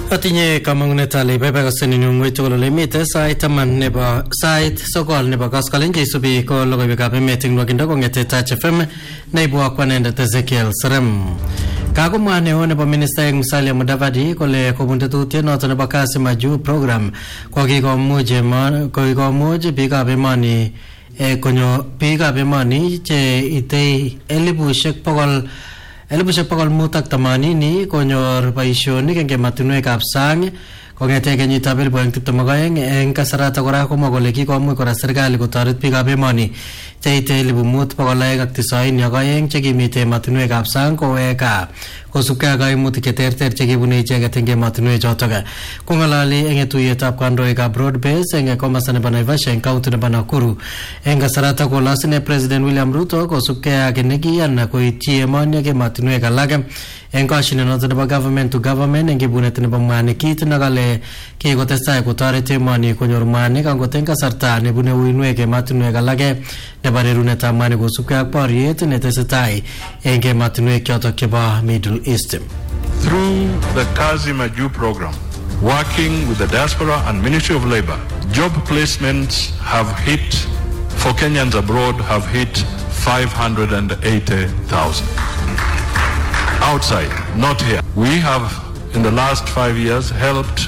Atinye kamangunet ale bebekasen ng'weny tugul ole mite sait 9 nebo koskolen cheisubi ko logoiwekab emet eng nwokindo kong'ete Touch FM neibu akwanendet Ezekiel Serem. Kakomwa neo nebo ministaek Musalia Mudavadi kole kobun tetutiet noto nebo Kazi Majuu program kokikomuch biikab emoni konyo biikab emoni che itei 580 konyor boisionik eng ematinwekab sang kong'ete kenyitab 2022 eng kasarata kora komwa kole kikomuch kora serikali kotoret biikab emoni cheite 5292 chekimite ematinwekab sang koweka kosubkei ak kaimutik cheterter chekibune icheket eng ematinwek chotok. Kong'alali eng tuiyetab kandoikab Broad Base eng komasta nebo Naivasha eng kaunti nebo Nakuru eng kasarata kolos ine President William Ruto kosubkei ak nekiyan koityi emoni ak ematinwek alak eng koshinet noto nebo government to government eng ibunet nebo mwanik, kit nekale kikotestai kotoret emoni konyor mwanik angot eng kasarta nebune uinwek ematinwek alak nebo rerunetab mwanik kosubkei ak boriet netesetai eng ematinwek chotok chebo Middle East. Through the Kazi Majuu program, working with the diaspora and Ministry of Labor, job placements have hit, for Kenyans abroad, have hit 580,000. Outside, not here. We have, in the last 5 years, helped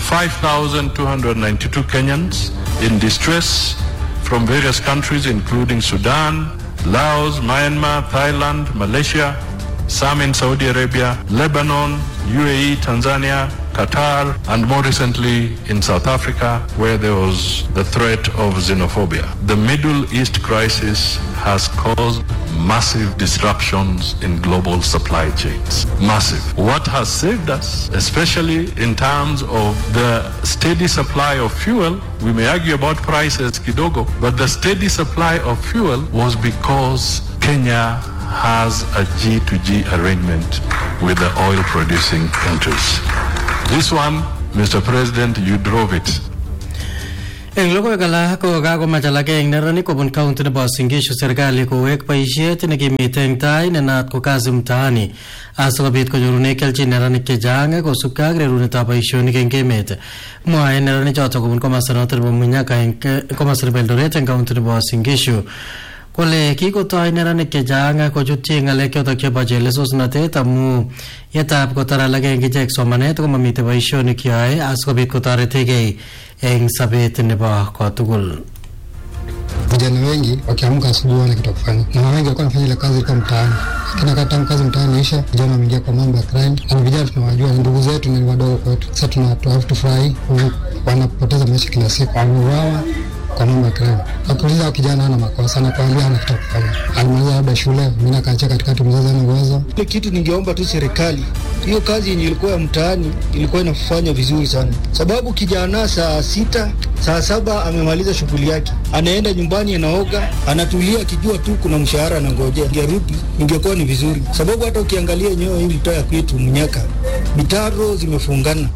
5,292 Kenyans in distress from various countries, including Sudan, Laos, Myanmar, Thailand, Malaysia, some in Saudi Arabia, Lebanon, UAE, Tanzania, Qatar, and more recently in South Africa, where there was the threat of xenophobia. The Middle East crisis has caused massive disruptions in global supply chains. Massive. What has saved us, especially in terms of the steady supply of fuel, we may argue about prices kidogo, but the steady supply of fuel was because Kenya has a G2G arrangement with the oil-producing countries. This one, Mr. President, you drove it. Eng logoiwek alak ko kakomach alak eng neranik kobun kaunti nebo Uasin Gishu serikali kowek boisiet nekimite eng tai nenaat ko kazi mtaani asikobit konyorune kelchin neranik chechang kosubkei ak rerunetab boisionik eng emet. Mwae neranik chotok kobun komasta noto nebo Munyaka eng komasta nebo Eldoret eng kaunti nebo Uasin Gishu kole kikotoi neranik chechang kochutyi ng'alek chotok chebo chelesosnatet amu yetab kotar alak eng ichek somanet komamite boisionik yoe asikobit kotoretegei eng sabet nebo kotugul. Vijana wengi wakiamka asubuhi wana kitu kufanya, na wengi walikuwa wanafanya ile kazi kwa mtaani, lakini wakati kazi mtaani isha, vijana wameingia kwa mambo ya crime, na vijana tunawajua ni ndugu zetu na ni wadogo kwetu. Sasa tunafurahi wanapoteza maisha kila siku, wanauawa kwa mambo ya crime. Wakiuliza kijana hana makosa na kuambia hana kitu kufanya, alimaliza labda shule, mimi kaachia katikati, mzazi ana uwezo. Ile kitu ningeomba tu serikali, hiyo kazi yenye ilikuwa ya mtaani ilikuwa inafanya vizuri sana, sababu kijana saa 6 saa 7 amemaliza shughuli yake, anaenda nyumbani, anaoga, anatulia akijua tu kuna mshahara anangojea ngerudi. Ingekuwa ni vizuri, sababu hata ukiangalia eneo hili toya kwetu Munyaka mitaro zimefungana.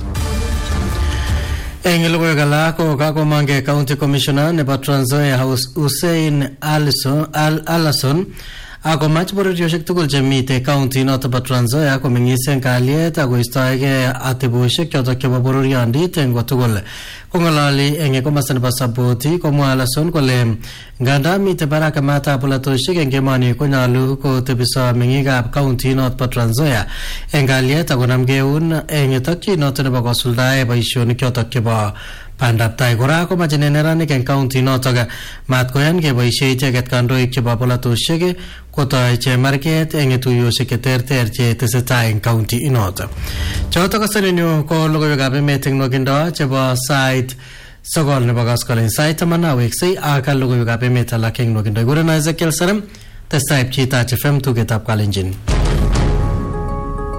Eng logoiwek alak ko kakomange County Commissioner nebo Trans Nzoia Hussein Alason akomach bororioshek tugul chemite county noto bo Trans Nzoia komeng'is eng kalyet akoistoegei atebosiek chotok chebo bororiondit eng kotugul. Kong'alali eng komasta nebo Saboti komwa Alason kole nganda mite barak matab polatosiek eng emoni konyolu kotebiso meng'ikab county noto bo Trans Nzoia eng kalyet akonam keun eng tokyin noto nebo kosuldae boisionik chotok chebo bandab tai. Kora komache neranik eng county notok mat koyan keboisie icheket kandoik chebo polatosiek kotoi chemarket eng tuiyosiek cheterter chetesetai eng county inoto. Chotok kasenenyu ko logoiwekab emet eng nwokindo chebo sait 9 nebo koskolen. Sait 10 aweksei ak logoiwekab emet alak eng nwokindo. Igurena Ezekiel Serem, testai Touch FM tugetab Kalenjin.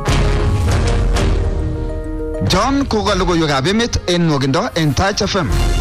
John koka logoiwekab emet en nwokindo en Touch FM.